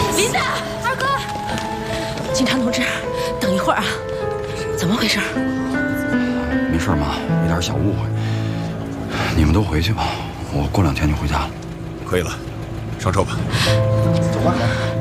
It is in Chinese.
林子，二哥，警察同志，等一会儿啊，怎么回事？ 没事妈，一点小误会。你们都回去吧，我过2天就回家了。 可以了，上车吧。 走吧。